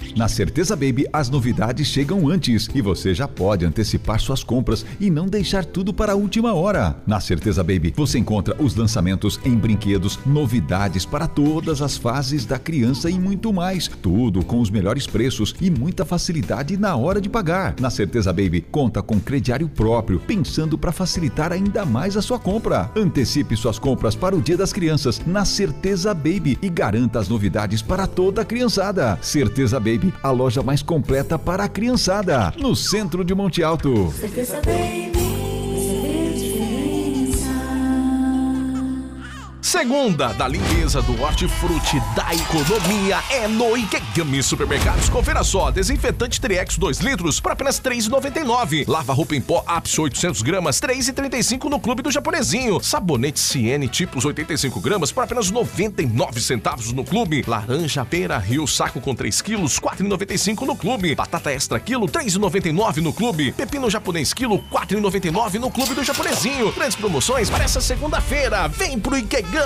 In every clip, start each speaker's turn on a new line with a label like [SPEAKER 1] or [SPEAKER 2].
[SPEAKER 1] Na Certeza Baby, as novidades chegam antes e você já pode antecipar suas compras e não deixar tudo para a última hora. Na Certeza Baby, você encontra os lançamentos em brinquedos, novidades para todas as fases da criança e muito mais. Tudo com os melhores preços e muita facilidade na hora de pagar. Na Certeza Baby, conta com crediário próprio, pensando para facilitar ainda mais a sua compra. Antecipe suas compras para o Dia das Crianças na Certeza Baby e garanta as novidades para toda a criançada. Certeza Baby, a loja mais completa para a criançada, no centro de Monte Alto.
[SPEAKER 2] Certeza Baby.
[SPEAKER 3] Segunda da limpeza, do hortifruti, da economia é no Ikegami Supermercados. Confira só, desinfetante Triex 2 litros por apenas R$ 3,99. Lava roupa em pó Apso 800 gramas, R$ 3,35 no Clube do Japonesinho. Sabonete Siene tipos 85 gramas por apenas 99 centavos no Clube. Laranja pera Rio saco com 3 quilos, R$ 4,95 no Clube. Batata extra quilo, R$ 3,99 no Clube. Pepino japonês quilo, R$ 4,99 no Clube do Japonesinho. Grandes promoções para essa segunda-feira. Vem pro Ikegami.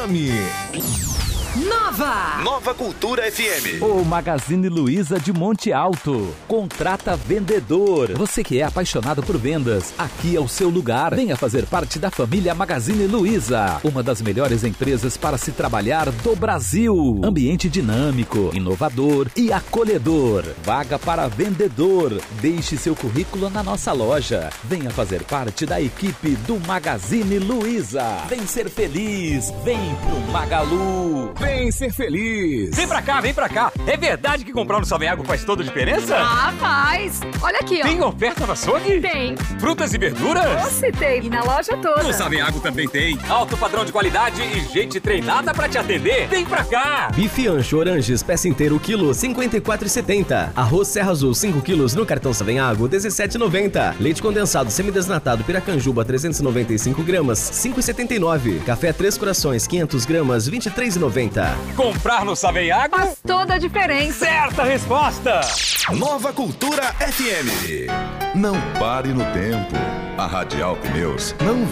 [SPEAKER 4] Nova Cultura FM.
[SPEAKER 5] O Magazine Luiza de Monte Alto. Contrata vendedor. Você que é apaixonado por vendas, aqui é o seu lugar. Venha fazer parte da família Magazine Luiza, uma das melhores empresas para se trabalhar do Brasil. Ambiente dinâmico, inovador e acolhedor. Vaga para vendedor. Deixe seu currículo na nossa loja. Venha fazer parte da equipe do Magazine Luiza. Vem ser feliz. Vem pro Magalu.
[SPEAKER 6] Vem ser feliz. Vem pra cá, vem pra cá. É verdade que comprar no Savenhago faz toda a diferença?
[SPEAKER 7] Ah, faz. Olha aqui, ó.
[SPEAKER 6] Tem oferta no açougue?
[SPEAKER 7] Tem.
[SPEAKER 6] Frutas e verduras?
[SPEAKER 7] Você tem. E na loja toda.
[SPEAKER 6] No Savenhago também tem. Alto padrão de qualidade e gente treinada pra te atender. Vem pra cá.
[SPEAKER 8] Bife ancho Oranges, peça inteiro, quilo, R$ 54,70. Arroz Serra Azul, 5 quilos, no cartão Savenhago, R$ 17,90. Leite condensado semidesnatado Piracanjuba, 395 gramas, R$ 5,79. Café Três Corações, 500 gramas, R$ 23,90.
[SPEAKER 6] Comprar no Savenhago
[SPEAKER 7] faz toda a diferença.
[SPEAKER 6] Certa resposta.
[SPEAKER 4] Nova Cultura FM.
[SPEAKER 9] Não pare no tempo. A Radial Pneus não